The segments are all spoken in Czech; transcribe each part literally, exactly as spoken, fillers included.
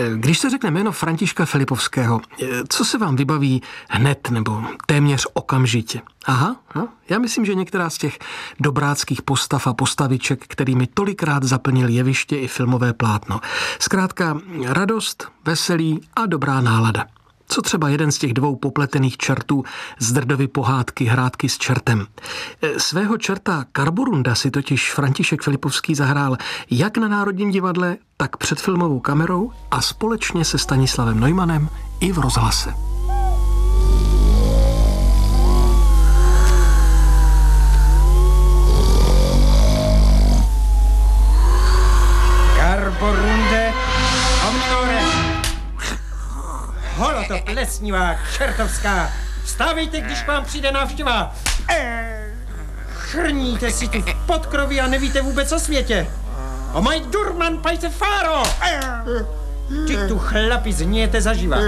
Když se řekne jméno Františka Filipovského, co se vám vybaví hned nebo téměř okamžitě? Aha, no, já myslím, že některá z těch dobráckých postav a postaviček, kterými tolikrát zaplnil jeviště i filmové plátno. Zkrátka radost, veselí a dobrá nálada. Co třeba jeden z těch dvou popletených čertů z Drdovy pohádky Hrátky s čertem. Svého čerta Karborunda si totiž František Filipovský zahrál jak na Národním divadle, tak před filmovou kamerou a společně se Stanislavem Neumannem i v rozhlase. Karborunde, omnore! Holoto plesnivá, čertovská, vstávejte, když vám přijde návštěva. Chrníte si tu v podkroví a nevíte vůbec o světě. O maj durman pajte fáro! Ty tu chlapi zníjete zaživa.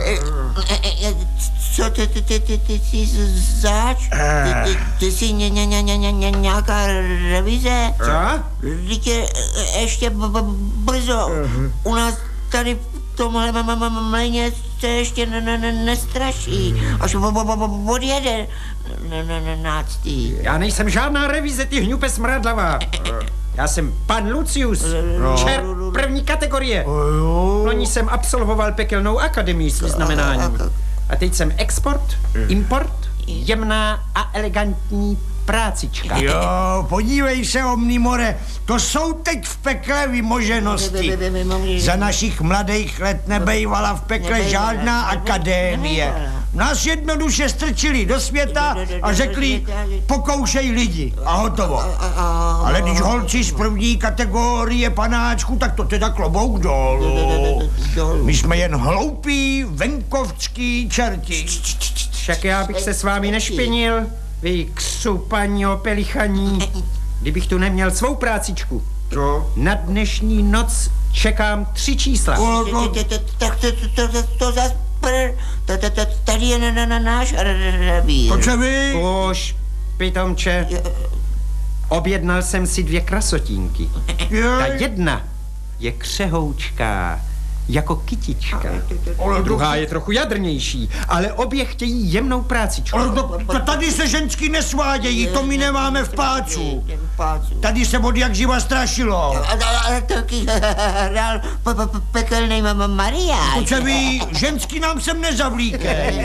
Co ty, ty, ty, ty, ty jsi zač? Ty, ty, ty jsi ně, ně, ně, ně, ně, ně, nějaká revize? Co? Vždyť je ještě b, b, brzo. U nás tady v tomhle mléně se ještě ne, ne, ne, nestraší. Až odjede náctý. Já nejsem žádná revize, ty hňupe smradlavá. Já jsem pan Lucius, no. čert první kategorie. Loni jsem absolvoval pekelnou akademii s vyznamenáním. A teď jsem export, import, jemná a elegantní prácička. Jo, podívej se, Omnimore, to jsou teď v pekle vymoženosti. Za našich mladých let nebejvala v pekle žádná akadémie. Nás jednoduše strčili do světa a řekli, pokoušej lidi a hotovo. Ale když holci z první kategorie panáčku, tak to teda klobouk dolů. My jsme jen hloupí, venkovský čerti. Však já bych se s vámi nešpinil, vy křupaní opelichaní, kdybych tu neměl svou prácičku. Co? Na dnešní noc čekám tři čísla. Tak to zas tady je na náš revír. To co vy? Už, pitomče, objednal jsem si dvě krasotínky. Ta jedna je křehoučká, jako kytička. Druhá je trochu jadrnější, ale obě chtějí jemnou prácičku. Ale to, to tady se ženský nesvádějí, to my nemáme v pácu. Tady se od jak živa strašilo. Ale taky hrál pekelnej Mariáš. To co vy, ženský nám sem nezavlíkej.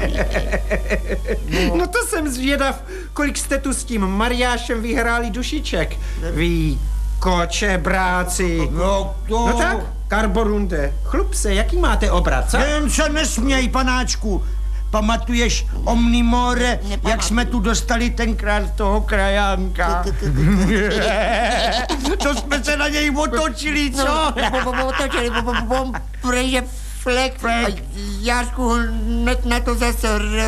No to jsem zvědav, kolik jste tu s tím Mariášem vyhráli dušiček. Vy koče, bráci. No to... No tak, Karborunde, chlup se, jaký máte obrat, co? Jen se nesměj, panáčku. Pamatuješ, Omnimore, jak jsme tu dostali tenkrát toho krajánka? To jsme se na něj otočili, co? Otočili, protože flek, Jášku hned na to zase.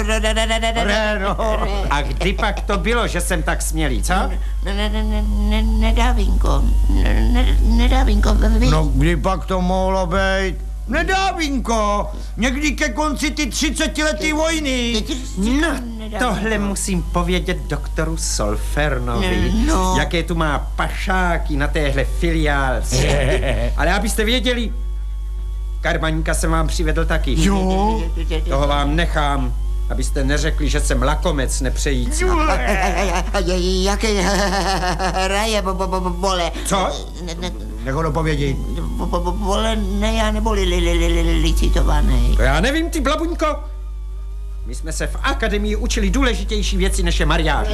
A kdy pak to bylo, že jsem tak smělý, co? Nedávinko, nedávinko. No, kdy pak to mohlo být? Nedávinko, někdy ke konci ty třicetiletý vojny. No, tohle musím povědět doktoru Solfernovi, no. Jaké tu má pašáky na téhle filiálce. Ale abyste věděli, Karbaníka jsem vám přivedl taky. Jo. Toho vám nechám, abyste neřekli, že jsem lakomec nepřející. Jaké hraje, vole. Co? Nech ho dopovědět. Vole, ne já neboli licitovaný. To já nevím, ty blabuňko. My jsme se v akademii učili důležitější věci, než je mariáž.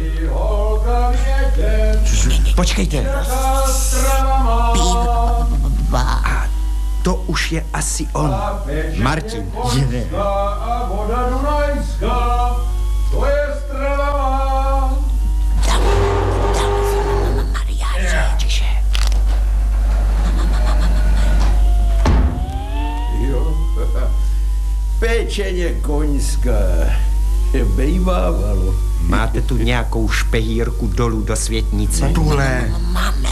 Počkejte. A to už je asi on. Martin. Je. A voda Dunajská, to je strava. Tam, tam, Mariáše. Tiše. Jo, pečeně koňská, bejvávalo. Máte tu nějakou špehírku dolů do světnice? Tuhle. Máme.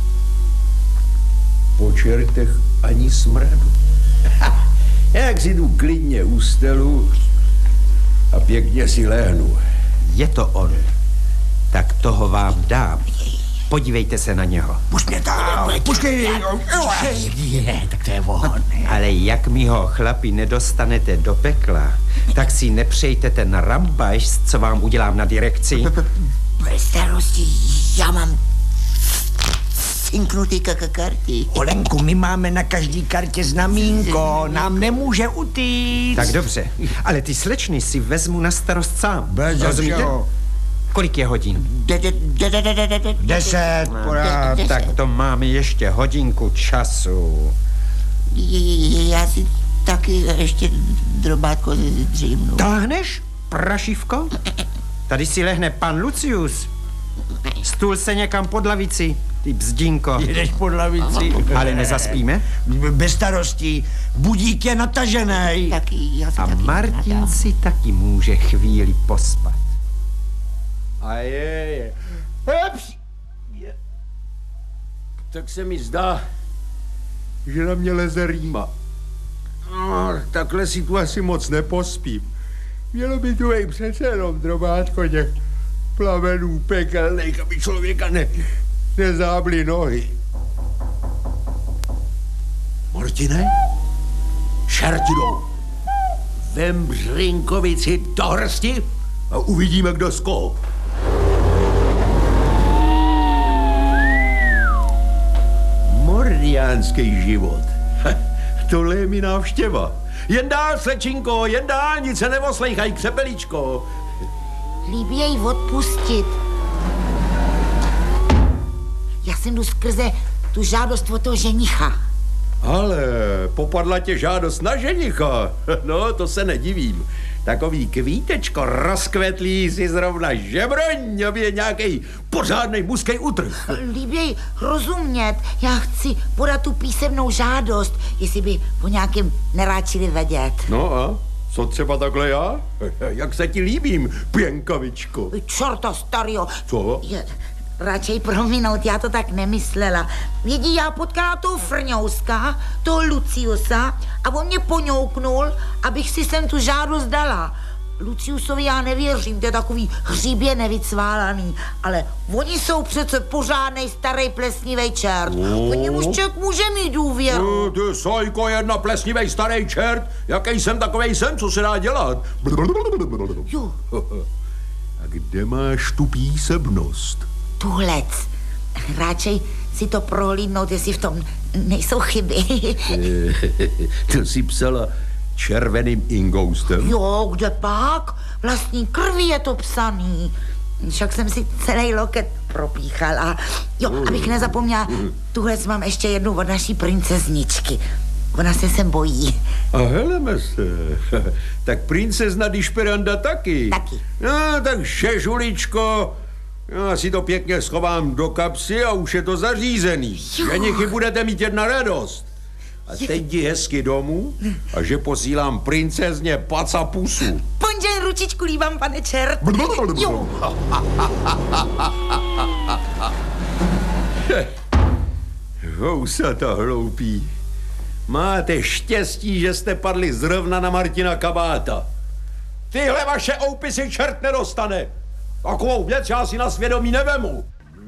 Po čertech ani smradu. Jak si jdu klidně u stelu a pěkně si lehnu. Je to on. Tak toho vám dám. Podívejte se na něho. Puš mě tam, puškej. Je, tak to je on. Ale jak mi ho, chlapi, nedostanete do pekla, tak si nepřejte ten rambajs, co vám udělám na direkci. Bez starosti, já mám cinknutý karty. Olenku, my máme na každý kartě znamínko, nám nemůže utíct. Tak dobře, ale ty slečny si vezmu na starost sám. Bez Rozumíte? všeho. Kolik je hodin? Deset, porád. Tak to máme ještě hodinku času. Já si taky ještě drobátko dřímnu. Táhneš, prašivko? Tady si lehne pan Lucius. Stůl se někam pod lavici, ty bzdinko. Jedeš pod lavici. Ale nezaspíme? Bez starostí, budík je natažený. Taky, já si A taky Martin nadám. si taky může chvíli pospat. A je, je. Heps! Je. Tak se mi zdá, že na mě leze rýma. No, takhle si tu asi moc nepospím. Mělo by tu ej přece jenom drobátko těch plamenů pekelných, aby člověka ne, nezábly nohy. Martine? Šartidou, vem Břinkovici do hrsti a uvidíme, kdo z koho. Mordiánský život. Tohle je mi návštěva. Jen dál, slečinko, jen dál, nic se nevoslejchaj, křepeličko. Líbí jej odpustit. Já jsem jdu skrze tu žádost od toho ženicha. Ale popadla tě žádost na ženicha. No, to se nedivím. Takový kvítečko rozkvetlý si zrovna žebroň, aby je nějakej pořádnej muskej utrh. Líbí jej rozumět. Já chci podat tu písemnou žádost, jestli by o nějakém neráčili vědět. No a co třeba takhle já? Jak se ti líbím, pěnkavičko? Čorta starýho. Co? Je, radšej prominout, já to tak nemyslela. Vidí, já potkala toho Frňouska, toho Luciusa a on mě poňouknul, abych si sem tu žádost dala. Luciusovi já nevěřím, to je takový hříbě nevycválaný, ale oni jsou přece pořádnej starý plesnivej čert. No. O němuž člověk může mít důvěru. No, ty sojko, jedna plesnivej starý čert, jaký jsem, takovej jsem, co se dá dělat. Jo, A kde máš tu písemnost? tuhlec. Radšej si to prohlídnout, jestli v tom nejsou chyby. To si psala červeným ingoustem? Jo, kde pak? Vlastní krví je to psaný. Však jsem si celý loket propíchala. Jo, abych nezapomněla, tuhle mám ještě jednu od naší princezničky. Ona se sem bojí. A heleme se. Tak princezna Dišperanda taky. Taky. No, tak šežuličko, já si to pěkně schovám do kapsy a už je to zařízený. Ženichy budete mít jedna radost. A teď jdi hezky domů a že posílám princezně paca pusu. Ponžel ručičku líbám, pane čert. Jo. Housata hloupí. Máte štěstí, že jste padli zrovna na Martina Kabáta. Tyhle vaše oupisy čert nedostane. Takovou věc já si na svědomí nevemu.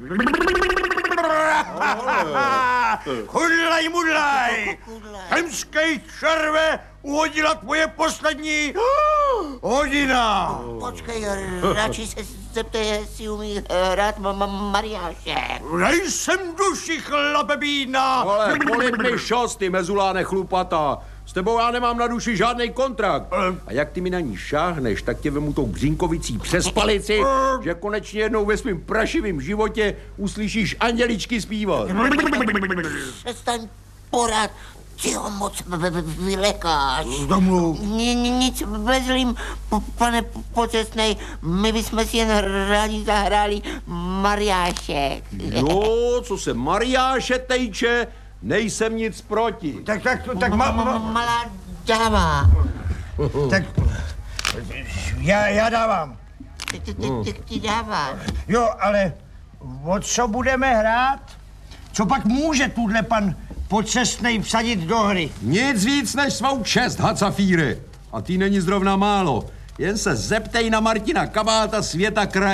Kudlaj, mudlaj! Hemskej červe uhodila tvoje poslední hodina. Počkej, radši se zeptej, jestli umí hrát ma- ma- Mariášek. Nejsem duši, chlape bídna. Ale kolik mi šos, ty mezuláne chlupata. S tebou já nemám na duši žádný kontrakt. A jak ty mi na ní šáhneš, tak tě vemu tou Břinkovicí přes palici, že konečně jednou ve svým prašivým životě uslyšíš anděličky zpívat. Přestaň porad, ty ho moc v- v- vylekáš. Domluv. Ni- ni- Nic bezlým, p- pane pocestnej, my bychom si jen rádi zahráli Mariášek. Jo, co se Mariáše tejče, nejsem nic proti. Tak, tak, tak, ma, ma, Malá dáma. tak, já, já dávám. Ty, ty, ty, ty, ty dáváš. Jo, ale o co budeme hrát? Co pak může tuhle pan pocestnej vsadit do hry? Nic víc než svou čest, Hacafíry. A ty není zrovna málo. Jen se zeptej na Martina Kabáta, světa kraj.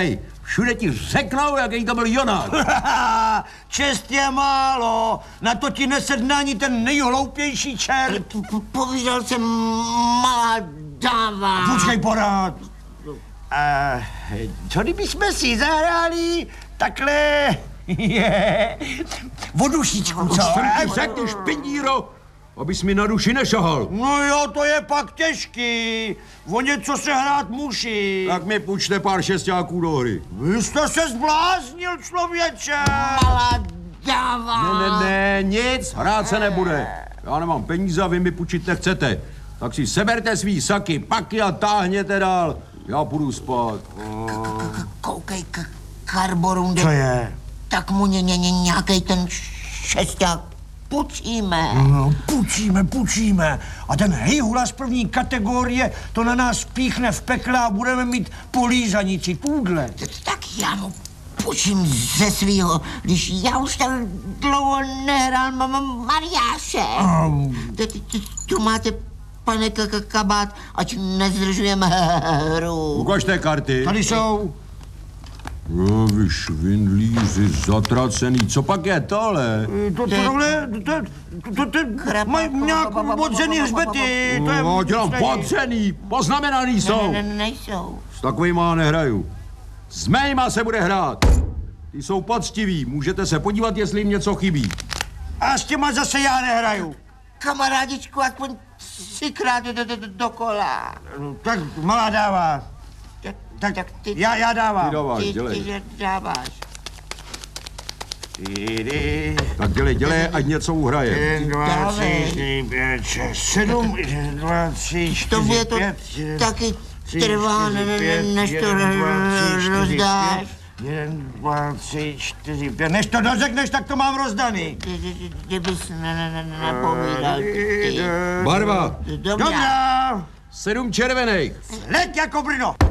Všude ti řeknou, jaký to byl Jonák. Čest je málo, na to ti nesedne ani ten nejhloupější čert. Po- Povídal jsem malá dáva. Počkej porád. A co kdybychom si zahráli takhle je, vodušičku, co? Jsem ti řekl, špindíro, abys mi na duši nešahal. No jo, to je pak těžký. O něco se hrát musí. Tak mi půjčte pár šestáků do hry. Vy jste se zbláznil, člověče. Malá dáva. Ne, ne, ne, nic, hrát se nebude. Já nemám peníze a vy mi půjčit nechcete. Tak si seberte svý saky, paky a táhněte dál. Já půjdu spát. Koukej, k- Karborunde. Co je? Tak mu ně, ně, ně, nějakej ten šesták půjčíme. No, půjčíme, půjčíme. A ten hejhula z první kategorie to na nás píchne v pekle a budeme mít polízanici, tůdle. Tak já mu půjčím ze svýho, když já už tak dlouho nehrál mám Mariáše. T- t- t- Tu máte, pane K- K- Kabát, ať nezdržujeme hru. Ukažte karty. Tady jsou. No, vy švindlíři, zatracený. Co pak je tohle? To, to, tohle, to, to, to, to mají nějak bodřený hřbety. To je... No, dělám podřený, poznamenaný Ne, jsou. ne, ne, nejsou. S takovýma nehraju. S mýma se bude hrát. Ty jsou poctiví, můžete se podívat, jestli jim něco chybí. A s těma zase já nehraju. Kamarádičku, aspoň třikrát do, do, do, dokola. Tak malá dává. Tak, Tak ty, já, já Ty dávám. dáváš, ty, dělej. ty dáváš. Čtyři, Tak dělej, dělej, ať něco uhraje. jeden, dva, Dávej. tři, čtyři, pět, šest, sedm, jeden, dva, tři, To mě čtyři, to pět, šest, taky tři, trvá, čtyři, ne, ne, pět, než to jeden, dva, tři, čtyři, rozdáš. pět, jeden, dva, tři, čtyři, pět. Než to dořekneš, tak to mám rozdaný. Ty- ty- ty- Kdybys ne, ne, ne, ne, nepovídal, ty. Barva, Dobrá. Dobrá, sedm červených. leď jako Brno.